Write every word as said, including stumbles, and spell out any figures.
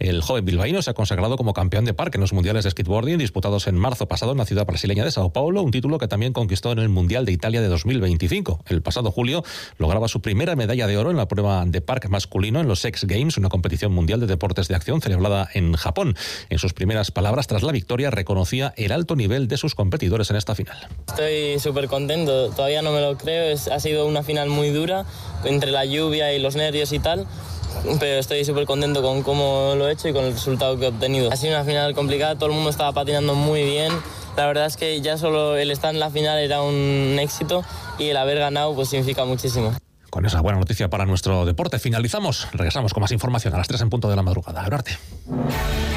El joven bilbaíno se ha consagrado como campeón de parque en los mundiales de skateboarding disputados en marzo pasado en la ciudad brasileña de Sao Paulo, un título que también conquistó en el Mundial de Italia de dos mil veinticinco. El pasado julio lograba su primera medalla de oro en la prueba de parque masculino en los X Games, una competición mundial de deportes de acción celebrada en Japón. En sus primeras palabras tras la victoria reconocía el alto nivel de sus competidores en esta final. Estoy súper contento, todavía no me lo creo, es, ha sido una final muy dura, entre la lluvia y los nervios y tal, pero estoy súper contento con cómo lo he hecho y con el resultado que he obtenido. Ha sido una final complicada, todo el mundo estaba patinando muy bien, la verdad es que ya solo el estar en la final era un éxito y el haber ganado pues significa muchísimo. Con esa buena noticia para nuestro deporte finalizamos, regresamos con más información a las tres en punto de la madrugada. Abrarte.